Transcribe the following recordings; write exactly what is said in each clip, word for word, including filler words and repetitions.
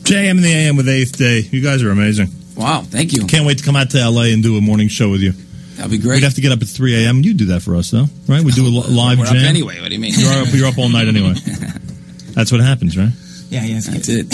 J M in the A M with Eighth Day. You guys are amazing. Wow, thank you. Can't wait to come out to L A and do a morning show with you. That'd be great. We'd have to get up at three a.m. You do that for us, though, right? We do a li- live We're jam. up anyway. What do you mean? You're up, you're up all night anyway. That's what happens, right? Yeah, yeah. That's it.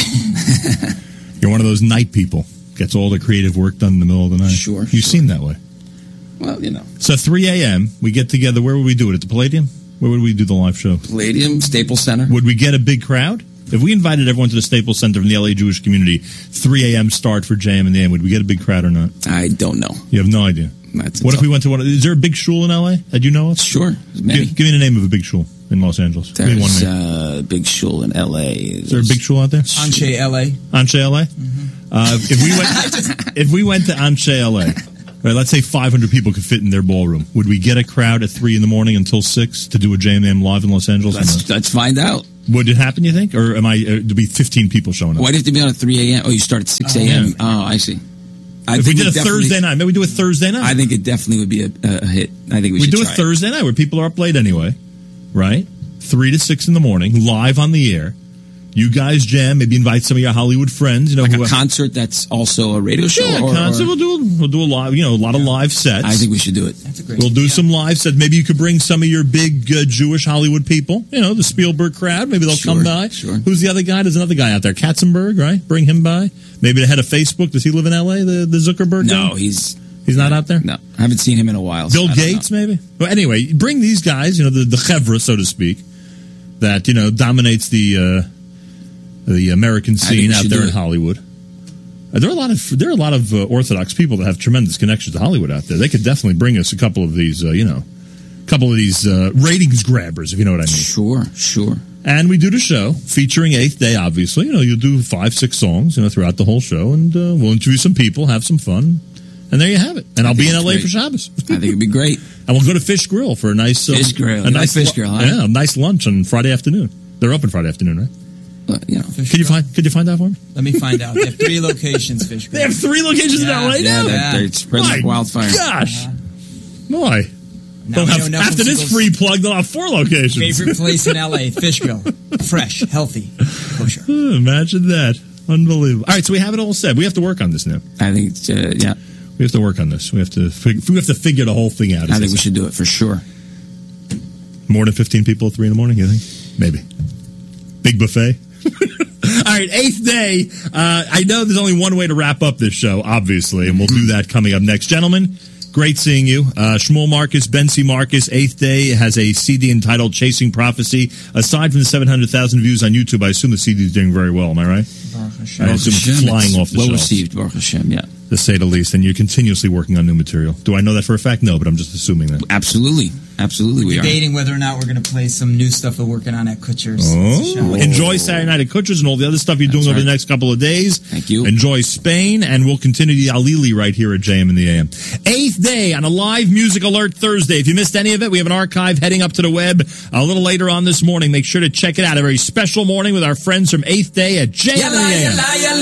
You're one of those night people. Gets all the creative work done in the middle of the night. Sure. You sure. seem that way. Well, you know. So three a.m., we get together. Where would we do it? At the Palladium? Where would we do the live show? Palladium, Staples Center. Would we get a big crowd? If we invited everyone to the Staples Center from the L A Jewish community, three a.m. start for J M in the A M, would we get a big crowd or not? I don't know. You have no idea. That's what if we went to one? Is there a big shul in L A that you know of? Sure. Many. Give, give me the name of a big shul in Los Angeles. Give me one There's name. a uh, big shul in L A. Is there a big shul out there? Anshe L A. Anshe L A? Mm-hmm. Uh, if we went, if we went to Anshe L A, right, let's say five hundred people could fit in their ballroom. Would we get a crowd at three in the morning until six to do a J M M live in Los Angeles? Let's, let's find out. Would it happen, you think? Or am I, uh, to be fifteen people showing up? Why do you have to be on at three a.m.? Oh, you start at six a.m.? Oh, yeah. Oh, I see. I if we did a definitely- Thursday night, maybe we do a Thursday night. I think it definitely would be a, a hit. I think we, We should do a try it. Thursday night where people are up late anyway, right? Three to six in the morning, live on the air. You guys jam. Maybe invite some of your Hollywood friends. You know, Like who, a concert that's also a radio show? yeah, or, concert. or- We'll do a, we'll do a live. You know, a lot of live sets. I think we should do it. That's a great We'll do idea. some live sets. Maybe you could bring some of your big uh, Jewish Hollywood people. You know, the Spielberg crowd. Maybe they'll Sure, come by. sure. Who's the other guy? There's another guy out there, Katzenberg, right? Bring him by. Maybe the head of Facebook. Does he live in L A? The the Zuckerberg guy? No, he's He's not out there. no. I haven't seen him in a while. so Bill I don't Gates, know. maybe. Well, anyway, bring these guys. You know, the the chevra, so to speak, that you know dominates the uh, the American I think scene we out should there do in it. Hollywood. Uh, there are a lot of there are a lot of uh, Orthodox people that have tremendous connections to Hollywood out there. They could definitely bring us a couple of these, uh, you know, couple of these uh, ratings grabbers, if you know what I mean. Sure, sure. And we do the show featuring Eighth Day, obviously. You know, you'll do five, six songs, you know, throughout the whole show, and uh, we'll interview some people, have some fun, and there you have it. And I I'll be think in it's L A great. for Shabbos. I think it'd be great. And we'll go to Fish Grill for a nice uh, Fish Grill. a You nice like Fish Grill, huh? Yeah, a nice lunch on Friday afternoon. They're open Friday afternoon, right? But, you know, Fish Could you Grill. find? Could you find out for me? Let me find out. They have three locations, Fish Grill. They have three locations Yeah. in L A yeah, now. that, they're spreading My like wildfire. Gosh, Uh-huh. boy. Now They'll we have, know Knuckles after this Eagles' free plug, they'll have four locations. favorite place in L A, Fish Grill. Fresh, healthy, kosher. Imagine that. Unbelievable. All right, so we have it all set. We have to work on this now. I think, it's, uh, yeah, We have to work on this. We have to. Fig- we have to figure the whole thing out. I think we should do it for sure. More than fifteen people at three in the morning. You think? Maybe. Big buffet. All right, Eighth Day. Uh, I know there's only one way to wrap up this show, obviously, and we'll do that coming up next. Gentlemen, great seeing you. Uh, Shmuel Marcus, Ben C. Marcus, Eighth Day has a C D entitled Chasing Prophecy. Aside from the seven hundred thousand views on YouTube, I assume the C D is doing very well. Am I right? Baruch Hashem. I assume it's Hashem, flying it's off the well shelves, received, Baruch Hashem, yeah. to say the least. And you're continuously working on new material. Do I know that for a fact? No, but I'm just assuming that. Absolutely. Absolutely we are. Debating whether or not we're going to play some new stuff we're working on at Kutcher's. Oh. Enjoy Saturday Night at Kutcher's and all the other stuff you're doing That's over the right. next couple of days. Thank you. Enjoy Spain, and we'll continue the Alili right here at J M in the A M. Eighth Day on a live Music Alert Thursday. If you missed any of it, we have an archive heading up to the web a little later on this morning. Make sure to check it out. A very special morning with our friends from Eighth Day at J M in the A M.